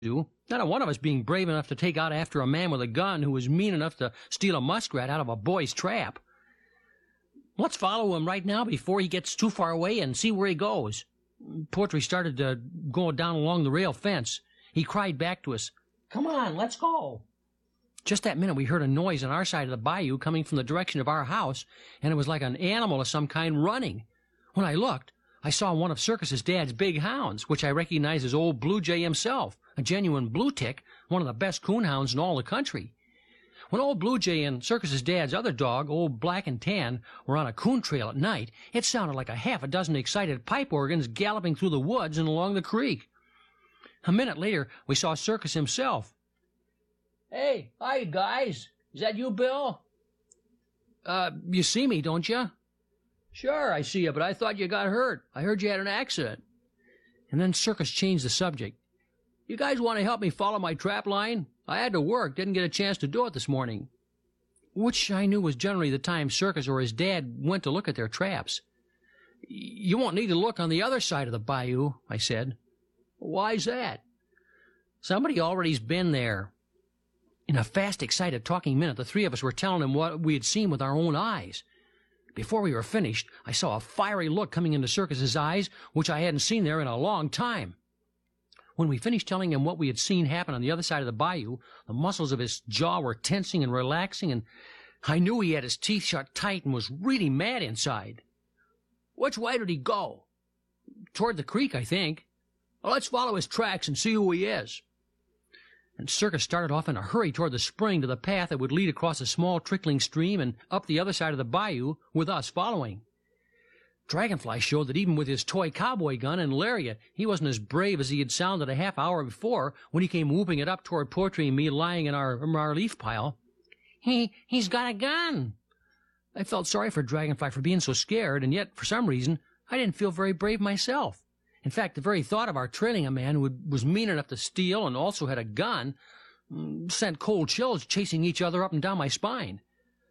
do. Not one of us being brave enough to take out after a man with a gun who was mean enough to steal a muskrat out of a boy's trap. Let's follow him right now before he gets too far away and see where he goes. Portry started to go down along the rail fence. He cried back to us, "Come on, let's go." Just that minute we heard a noise on our side of the bayou coming from the direction of our house, and it was like an animal of some kind running. When I looked, I saw one of Circus's dad's big hounds, which I recognized as old Blue Jay himself, a genuine blue tick, one of the best coon hounds in all the country. When old Blue Jay and Circus's dad's other dog, old Black and Tan, were on a coon trail at night, it sounded like a half a dozen excited pipe organs galloping through the woods and along the creek. A minute later, we saw Circus himself. "Hey, hi, guys. Is that you, Bill?" You see me, don't you?" "Sure, I see you, but I thought you got hurt. I heard you had an accident." And then Circus changed the subject. "You guys want to help me follow my trap line? I had to work, didn't get a chance to do it this morning." Which I knew was generally the time Circus or his dad went to look at their traps. "You won't need to look on the other side of the bayou," I said. "Why's that?" "Somebody already's been there." In a fast, excited, talking minute, the three of us were telling him what we had seen with our own eyes. Before we were finished, I saw a fiery look coming into Circus's eyes, which I hadn't seen there in a long time. When we finished telling him what we had seen happen on the other side of the bayou, the muscles of his jaw were tensing and relaxing, and I knew he had his teeth shut tight and was really mad inside. "Which way did he go?" "Toward the creek, I think." "Well, let's follow his tracks and see who he is." And Circus started off in a hurry toward the spring to the path that would lead across a small trickling stream and up the other side of the bayou, with us following. Dragonfly showed that even with his toy cowboy gun and lariat, he wasn't as brave as he had sounded a half hour before when he came whooping it up toward Portry and me lying in our leaf pile. He's got a gun." I felt sorry for Dragonfly for being so scared, and yet, for some reason, I didn't feel very brave myself. In fact, the very thought of our trailing a man who was mean enough to steal and also had a gun sent cold chills chasing each other up and down my spine.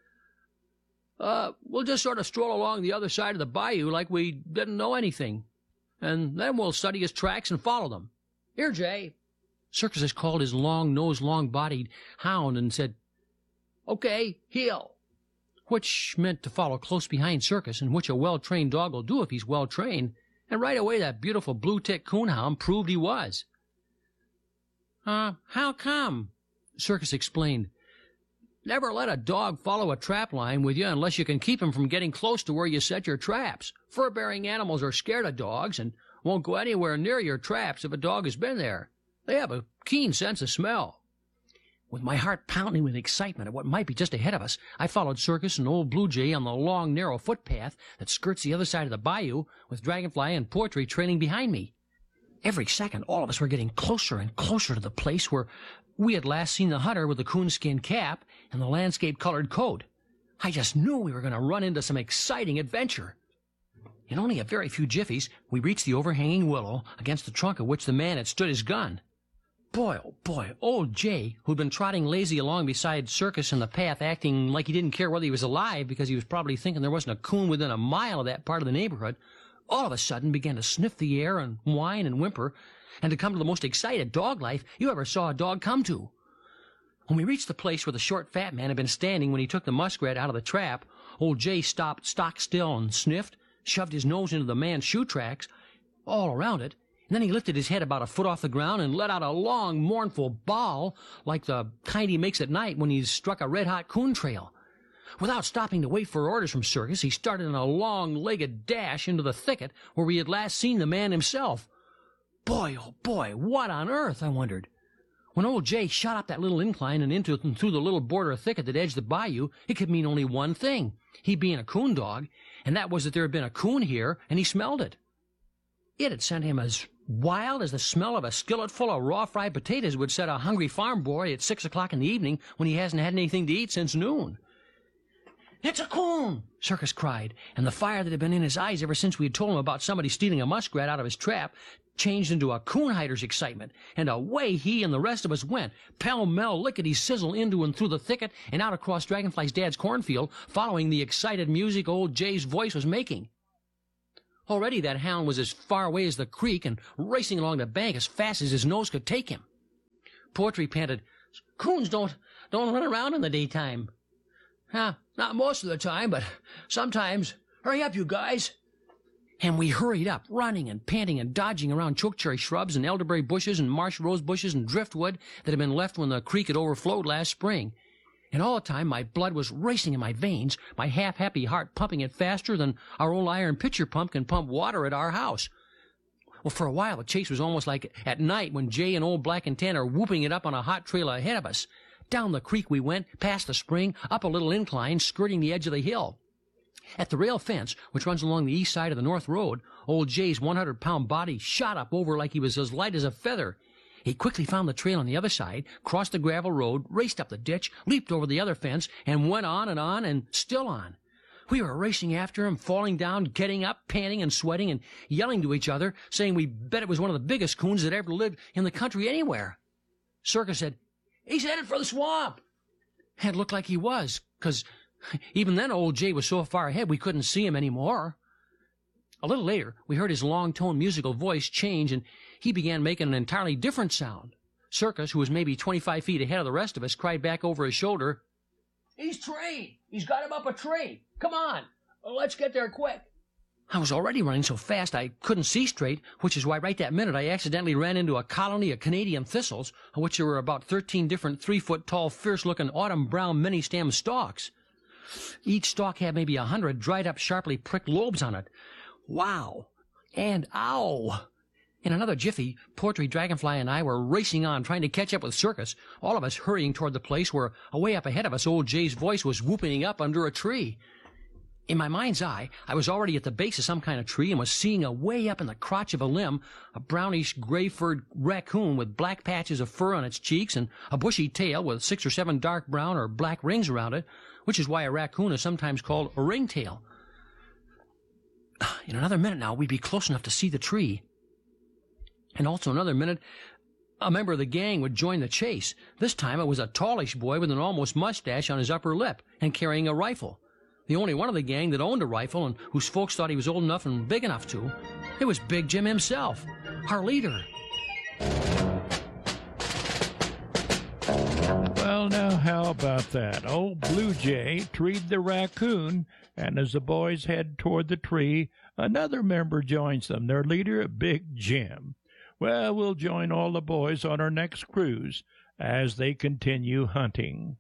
We'll just sort of stroll along the other side of the bayou like we didn't know anything, and then we'll study his tracks and follow them. Here, Jay." Circus has called his long-nosed, long-bodied hound and said, "Okay, heel," which meant to follow close behind Circus, and which a well-trained dog will do if he's well-trained. And right away that beautiful blue tick coonhound proved he was. How come?" Circus explained. "Never let a dog follow a trap line with you unless you can keep him from getting close to where you set your traps. Fur-bearing animals are scared of dogs and won't go anywhere near your traps if a dog has been there. They have a keen sense of smell." With my heart pounding with excitement at what might be just ahead of us, I followed Circus and old Blue Jay on the long, narrow footpath that skirts the other side of the bayou, with Dragonfly and Portry trailing behind me. Every second, all of us were getting closer and closer to the place where we had last seen the hunter with the coonskin cap and the landscape-colored coat. I just knew we were going to run into some exciting adventure. In only a very few jiffies, we reached the overhanging willow, against the trunk of which the man had stood his gun. Boy, oh boy, old Jay, who'd been trotting lazy along beside Circus in the path, acting like he didn't care whether he was alive because he was probably thinking there wasn't a coon within a mile of that part of the neighborhood, all of a sudden began to sniff the air and whine and whimper, and to come to the most excited dog life you ever saw a dog come to. When we reached the place where the short fat man had been standing when he took the muskrat out of the trap, old Jay stopped stock still and sniffed, shoved his nose into the man's shoe tracks, all around it, and then he lifted his head about a foot off the ground and let out a long, mournful bawl, like the kind he makes at night when he's struck a red-hot coon trail. Without stopping to wait for orders from Circus, he started in a long-legged dash into the thicket where we had last seen the man himself. Boy, oh boy, what on earth, I wondered. When old Jay shot up that little incline and into and through the little border of thicket that edged the bayou, it could mean only one thing, he being a coon dog, and that was that there had been a coon here, and he smelled it. It had sent him as wild as the smell of a skillet full of raw fried potatoes would set a hungry farm boy at 6 o'clock in the evening when he hasn't had anything to eat since noon. "It's a coon!" Circus cried, and the fire that had been in his eyes ever since we had told him about somebody stealing a muskrat out of his trap changed into a coon hider's excitement, and away he and the rest of us went, pell-mell, lickety-sizzle, into and through the thicket and out across Dragonfly's dad's cornfield, following the excited music old Jay's voice was making. Already that hound was as far away as the creek and racing along the bank as fast as his nose could take him. Poetry panted, "Coons don't run around in the daytime." Not most of the time, but sometimes. Hurry up, you guys." And we hurried up, running and panting and dodging around chokecherry shrubs and elderberry bushes and marsh rose bushes and driftwood that had been left when the creek had overflowed last spring. And all the time my blood was racing in my veins, my half-happy heart pumping it faster than our old iron pitcher pump can pump water at our house. Well, for a while the chase was almost like at night when Jay and old Black and Tan are whooping it up on a hot trail ahead of us. Down the creek we went, past the spring, up a little incline, skirting the edge of the hill. At the rail fence, which runs along the east side of the north road, old Jay's 100-pound body shot up over like he was as light as a feather. He quickly found the trail on the other side, crossed the gravel road, raced up the ditch, leaped over the other fence, and went on and still on. We were racing after him, falling down, getting up, panting and sweating, and yelling to each other, saying we bet it was one of the biggest coons that ever lived in the country anywhere. Circus said, "He's headed for the swamp." And it looked like he was, 'cause even then old Jay was so far ahead we couldn't see him anymore. A little later, we heard his long-toned musical voice change, and he began making an entirely different sound. Circus, who was maybe 25 feet ahead of the rest of us, cried back over his shoulder, "He's Tree! He's got him up a tree! Come on! Let's get there quick!" I was already running so fast I couldn't see straight, which is why right that minute I accidentally ran into a colony of Canadian thistles, of which there were about 13 different 3-foot-tall, fierce-looking autumn-brown many-stem stalks. Each stalk had maybe 100 dried-up, sharply pricked lobes on it. Wow! And ow! In another jiffy, Poetry, Dragonfly, and I were racing on, trying to catch up with Circus, all of us hurrying toward the place where, away up ahead of us, old Jay's voice was whooping up under a tree. In my mind's eye, I was already at the base of some kind of tree and was seeing away up in the crotch of a limb a brownish, gray-furred raccoon with black patches of fur on its cheeks and a bushy tail with 6 or 7 dark brown or black rings around it, which is why a raccoon is sometimes called a ringtail. In another minute now, we'd be close enough to see the tree. And also another minute, a member of the gang would join the chase. This time it was a tallish boy with an almost mustache on his upper lip and carrying a rifle. The only one of the gang that owned a rifle and whose folks thought he was old enough and big enough to. It was Big Jim himself, our leader. Well, now, how about that? Old Blue Jay treed the raccoon, and as the boys head toward the tree, another member joins them, their leader, Big Jim. Well, we'll join all the boys on our next cruise as they continue hunting.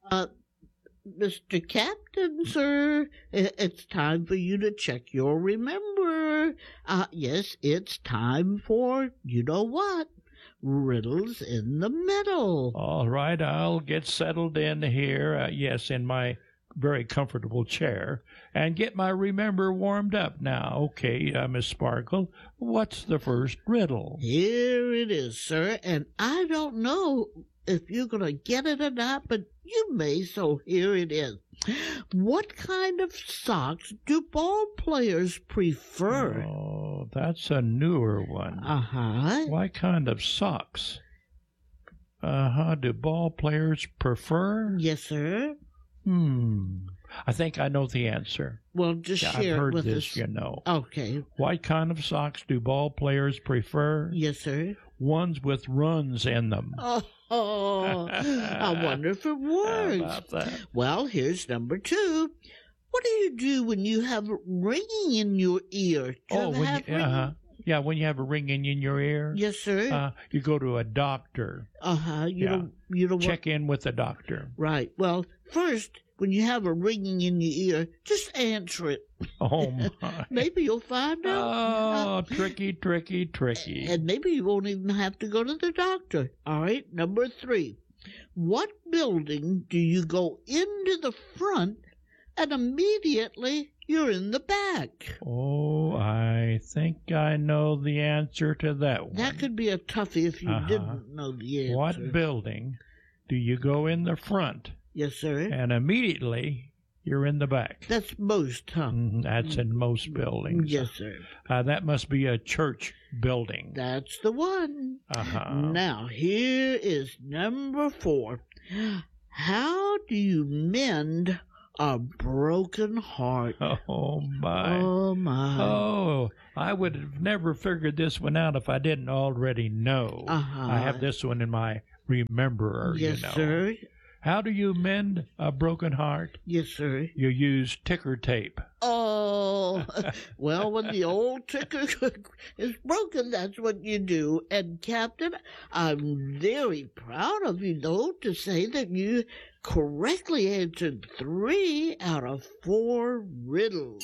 Mr. Captain, sir, it's time for you to check your remember. Yes, it's time for, you know what, riddles in the middle. All right, I'll get settled in here, yes, in my very comfortable chair, and get my remember warmed up now. Okay, Miss Sparkle, what's the first riddle? Here it is, sir, and I don't know if you're going to get it or not, but you may, so here it is. What kind of socks do ball players prefer? Oh, that's a newer one. Uh-huh. What kind of socks? Do ball players prefer? Yes, sir. I think I know the answer. Well, just share I've heard it with this, us. you know. Okay. What kind of socks do ball players prefer? Yes, sir. Ones with runs in them. Oh, I wonder if it works. How about that? Well, here's number 2. What do you do when you have ringing in your ear? When you have a ringing in your ear. Yes, sir. You go to a doctor. You don't check in with the doctor. Right. Well, first, when you have a ringing in your ear, just answer it. Oh, my. Maybe you'll find out. Oh, tricky. And maybe you won't even have to go to the doctor. All right, number 3. What building do you go into the front and immediately you're in the back? Oh, I think I know the answer to that one. That could be a toughie if you didn't know the answer. What building do you go in the front? Yes, sir. And immediately you're in the back. That's most, huh? That's in most buildings. Yes, sir. That must be a church building. That's the one. Now, here is number 4. How do you mend a broken heart? Oh, my. Oh, my. Oh, I would have never figured this one out if I didn't already know. I have this one in my rememberer, Yes, you know. sir. How do you mend a broken heart? Yes, sir. You use ticker tape. Oh, well, when the old ticker is broken, that's what you do. And, Captain, I'm very proud of you, though, to say that you correctly answered 3 out of 4 riddles.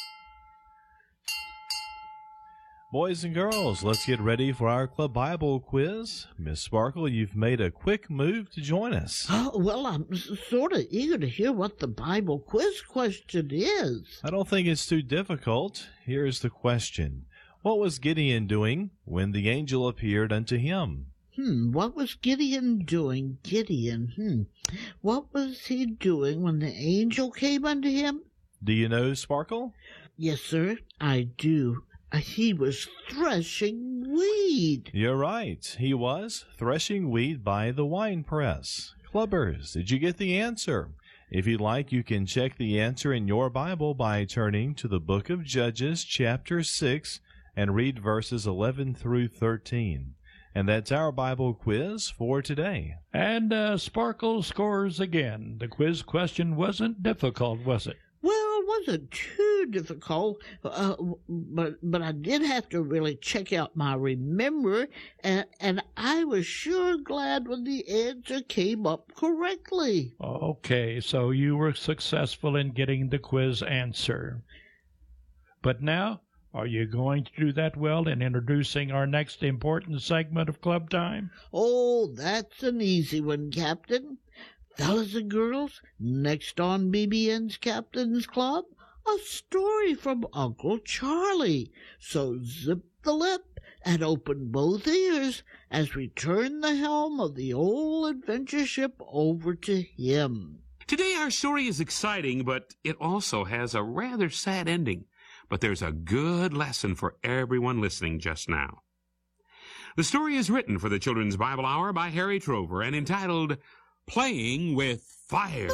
Boys and girls, let's get ready for our Club Bible quiz. Miss Sparkle, you've made a quick move to join us. Oh, well, I'm sort of eager to hear what the Bible quiz question is. I don't think it's too difficult. Here's the question. What was Gideon doing when the angel appeared unto him? What was Gideon doing? What was he doing when the angel came unto him? Do you know, Sparkle? Yes, sir, I do. He was threshing wheat. You're right. He was threshing wheat by the wine press. Clubbers, did you get the answer? If you'd like, you can check the answer in your Bible by turning to the book of Judges, chapter 6, and read verses 11 through 13. And that's our Bible quiz for today. And Sparkle scores again. The quiz question wasn't difficult, was it? Well, it wasn't too difficult, but I did have to really check out my remember, and I was sure glad when the answer came up correctly. Okay, so you were successful in getting the quiz answer. But now, are you going to do that well in introducing our next important segment of Club Time? Oh, that's an easy one, Captain. Fellas and girls, next on BBN's Captain's Club, a story from Uncle Charlie. So zip the lip and open both ears as we turn the helm of the old adventure ship over to him. Today our story is exciting, but it also has a rather sad ending. But there's a good lesson for everyone listening just now. The story is written for the Children's Bible Hour by Harry Trover and entitled Playing with Fire.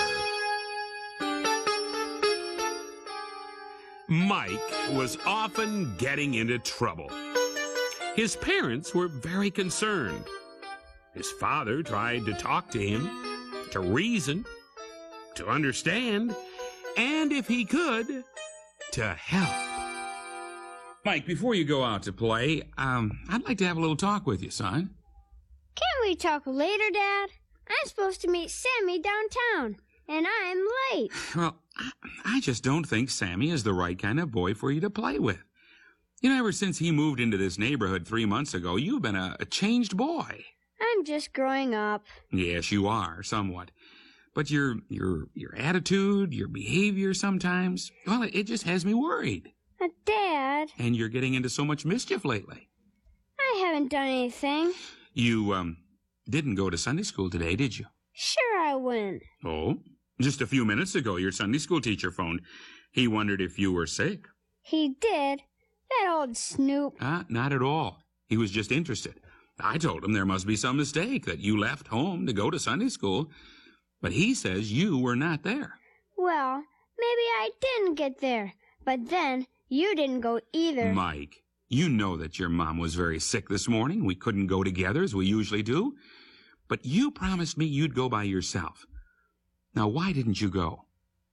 Mike was often getting into trouble. His parents were very concerned. His father tried to talk to him, to reason, to understand, and if he could, to help. Mike, before you go out to play, I'd like to have a little talk with you, son. Can't we talk later, Dad? I'm supposed to meet Sammy downtown, and I'm late. Well, I just don't think Sammy is the right kind of boy for you to play with. You know, ever since he moved into this neighborhood 3 months ago, you've been a changed boy. I'm just growing up. Yes, you are, somewhat. But your attitude, your behavior sometimes, well, it just has me worried. Dad. And you're getting into so much mischief lately. I haven't done anything. You, didn't go to Sunday school today, did you? Sure I went. Oh, just a few minutes ago, your Sunday school teacher phoned. He wondered if you were sick. He did? That old snoop. Not at all. He was just interested. I told him there must be some mistake, that you left home to go to Sunday school. But he says you were not there. Well, maybe I didn't get there. But then, you didn't go either. Mike, you know that your mom was very sick this morning. We couldn't go together as we usually do. But you promised me you'd go by yourself. Now, why didn't you go?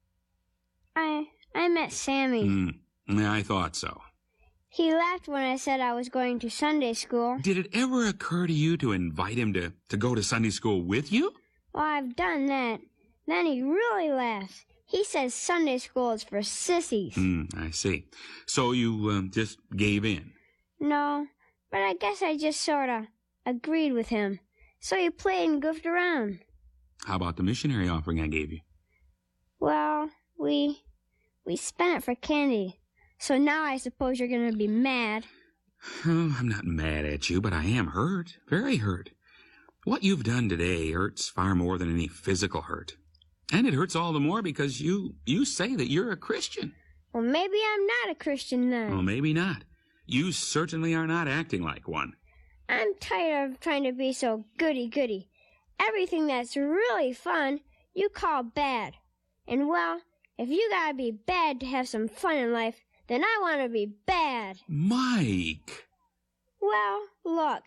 I met Sammy. Yeah, I thought so. He laughed when I said I was going to Sunday school. Did it ever occur to you to invite him to go to Sunday school with you? Well, I've done that. Then he really laughs. He says Sunday school is for sissies. I see. So you just gave in? No, but I guess I just sort of agreed with him. So he played and goofed around. How about the missionary offering I gave you? Well, we spent it for candy. So now I suppose you're going to be mad. Oh, I'm not mad at you, but I am hurt. Very hurt. What you've done today hurts far more than any physical hurt. And it hurts all the more because you say that you're a Christian. Well, maybe I'm not a Christian then. Well, maybe not. You certainly are not acting like one. I'm tired of trying to be so goody-goody. Everything that's really fun, you call bad. And well, if you gotta be bad to have some fun in life, then I want to be bad. Mike! Well, look,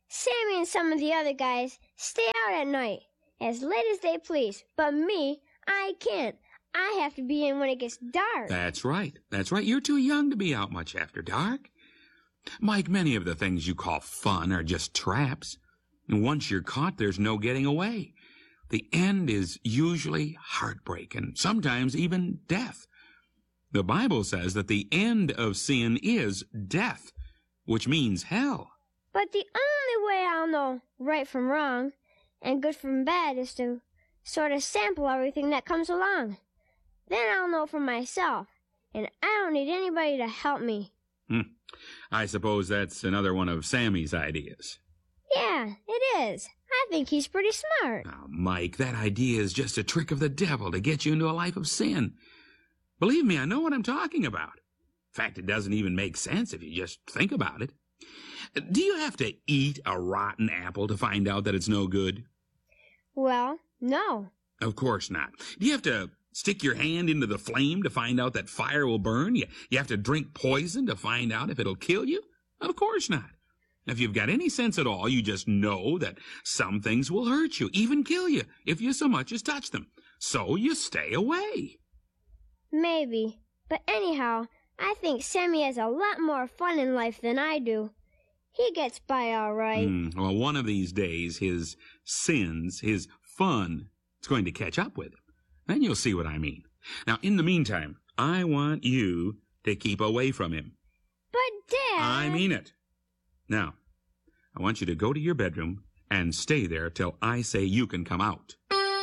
Sammy and some of the other guys stay out at night, as late as they please. But me, I can't. I have to be in when it gets dark. That's right. That's right. You're too young to be out much after dark. Mike, many of the things you call fun are just traps. And once you're caught, there's no getting away. The end is usually heartbreak and sometimes even death. The Bible says that the end of sin is death, which means hell. But the only way I'll know right from wrong and good from bad is to sort of sample everything that comes along. Then I'll know for myself, and I don't need anybody to help me. I suppose that's another one of Sammy's ideas. Yeah, it is. I think he's pretty smart. Now, Mike, that idea is just a trick of the devil to get you into a life of sin. Believe me, I know what I'm talking about. In fact, it doesn't even make sense if you just think about it. Do you have to eat a rotten apple to find out that it's no good? Well, no. Of course not. Do you have to stick your hand into the flame to find out that fire will burn? You have to drink poison to find out if it'll kill you? Of course not. If you've got any sense at all, you just know that some things will hurt you, even kill you, if you so much as touch them. So you stay away. Maybe. But anyhow, I think Sammy has a lot more fun in life than I do. He gets by all right. Well, one of these days, his sins, his fun, is going to catch up with him. Then you'll see what I mean. Now, in the meantime, I want you to keep away from him. But, Dad... I mean it. Now, I want you to go to your bedroom and stay there till I say you can come out.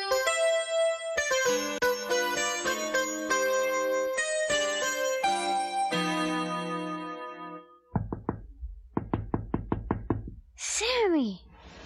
Sammy!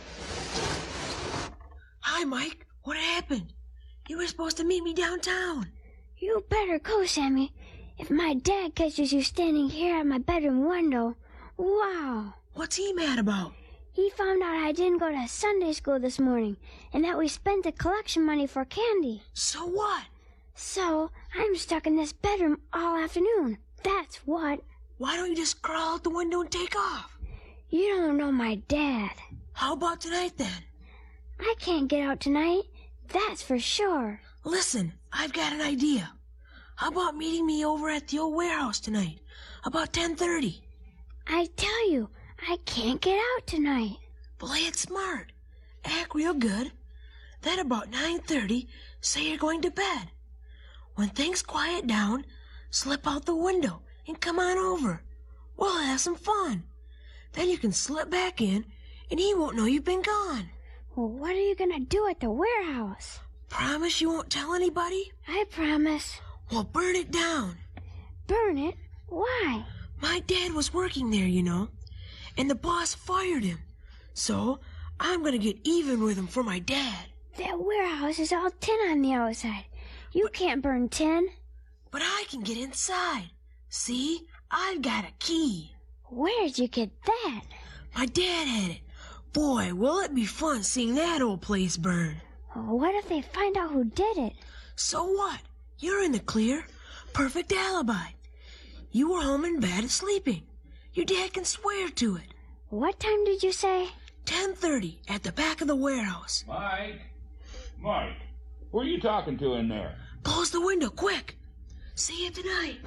Hi, Mike. What happened? You were supposed to meet me downtown. You better go, Sammy. If my dad catches you standing here at my bedroom window, wow! What's he mad about? He found out I didn't go to Sunday school this morning, and that we spent the collection money for candy. So what? So, I'm stuck in this bedroom all afternoon. That's what. Why don't you just crawl out the window and take off? You don't know my dad. How about tonight, then? I can't get out tonight. That's for sure. Listen, I've got an idea. How about meeting me over at the old warehouse tonight, about 10:30? I tell you, I can't get out tonight. Play it smart. Act real good. Then about 9:30, say you're going to bed. When things quiet down, slip out the window and come on over. We'll have some fun. Then you can slip back in, and he won't know you've been gone. Well, what are you gonna do at the warehouse? Promise you won't tell anybody? I promise. Well, burn it down. Burn it? Why? My dad was working there, you know, and the boss fired him. So I'm gonna get even with him for my dad. That warehouse is all tin on the outside. You can't burn tin. But I can get inside. See? I've got a key. Where'd you get that? My dad had it. Boy, will it be fun seeing that old place burn. What if they find out who did it? So what? You're in the clear. Perfect alibi. You were home in bed sleeping. Your dad can swear to it. What time did you say? 10:30 at the back of the warehouse. Mike, who are you talking to in there? Close the window, quick. See you tonight.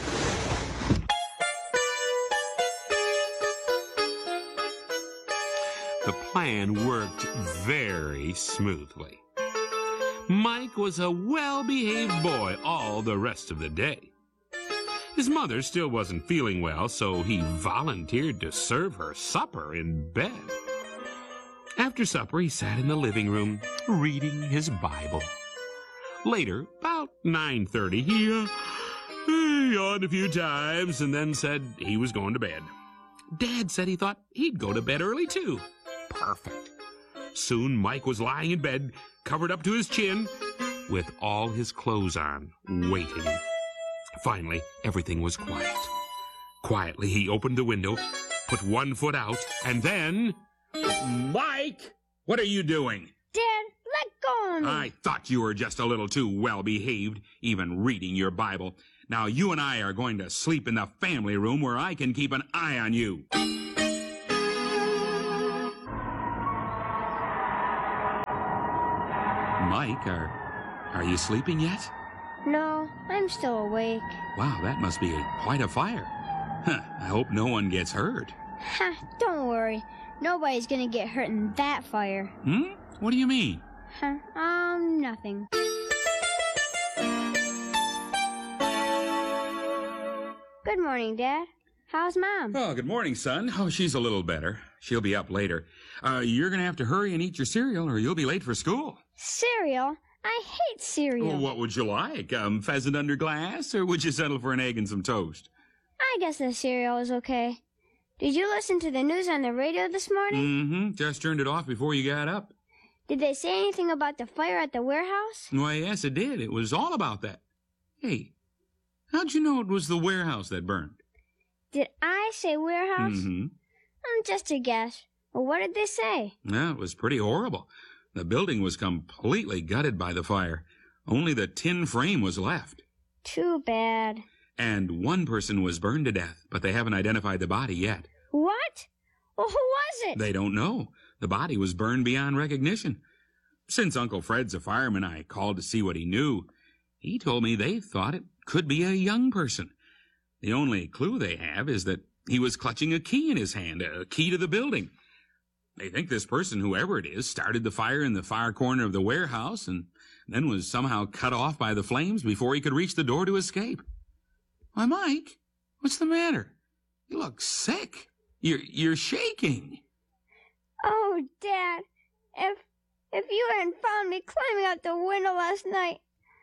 The plan worked very smoothly. Mike was a well-behaved boy all the rest of the day. His mother still wasn't feeling well, so he volunteered to serve her supper in bed. After supper, he sat in the living room, reading his Bible. Later, about 9:30, he yawned a few times and then said he was going to bed. Dad said he thought he'd go to bed early, too. Perfect. Soon, Mike was lying in bed, covered up to his chin, with all his clothes on, waiting. Finally, everything was quiet. Quietly, he opened the window, put one foot out, and then... Mike! What are you doing? Dad, let go of me. I thought you were just a little too well-behaved, even reading your Bible. Now, you and I are going to sleep in the family room where I can keep an eye on you. Mike, are you sleeping yet? No, I'm still awake. Wow, that must be quite a fire. Huh, I hope no one gets hurt. Ha, don't worry. Nobody's gonna get hurt in that fire. What do you mean? Nothing. Good morning, Dad. How's Mom? Oh, good morning, son. Oh, she's a little better. She'll be up later. You're going to have to hurry and eat your cereal or you'll be late for school. Cereal? I hate cereal. Well, what would you like? Pheasant under glass, or would you settle for an egg and some toast? I guess the cereal is okay. Did you listen to the news on the radio this morning? Just turned it off before you got up. Did they say anything about the fire at the warehouse? Why, yes, it did. It was all about that. Hey, how'd you know it was the warehouse that burned? Did I say warehouse? Just a guess. Well, what did they say? Yeah, it was pretty horrible. The building was completely gutted by the fire. Only the tin frame was left. Too bad. And one person was burned to death, but they haven't identified the body yet. What? Well, who was it? They don't know. The body was burned beyond recognition. Since Uncle Fred's a fireman, I called to see what he knew. He told me they thought it could be a young person. The only clue they have is that he was clutching a key in his hand, a key to the building. They think this person, whoever it is, started the fire in the far corner of the warehouse and then was somehow cut off by the flames before he could reach the door to escape. Why, Mike, what's the matter? You look sick. You're shaking. Oh, Dad, if you hadn't found me climbing out the window last night,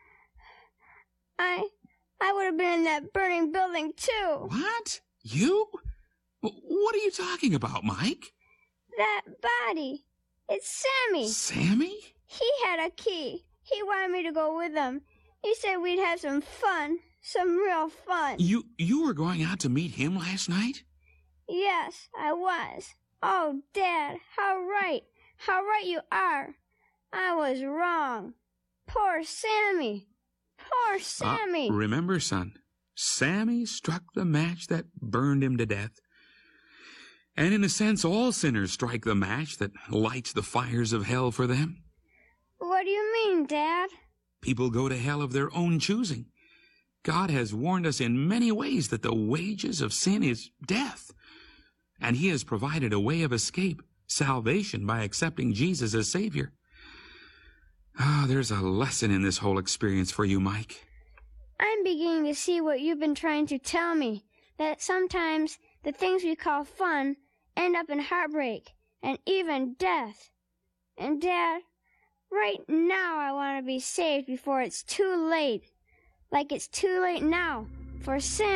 I would have been in that burning building too. What? You? What are you talking about, Mike? That body. It's Sammy. Sammy? He had a key. He wanted me to go with him. He said we'd have some fun. Some real fun. You were going out to meet him last night? Yes, I was. Oh, Dad, how right you are. I was wrong. Poor Sammy. Poor Sammy. Remember, son, Sammy struck the match that burned him to death. And in a sense, all sinners strike the match that lights the fires of hell for them. What do you mean, Dad? People go to hell of their own choosing. God has warned us in many ways that the wages of sin is death. And he has provided a way of escape, salvation, by accepting Jesus as Savior. There's a lesson in this whole experience for you, Mike. I'm beginning to see what you've been trying to tell me, that sometimes the things we call fun end up in heartbreak and even death. And, Dad, right now I want to be saved before it's too late. Like it's too late now for sin.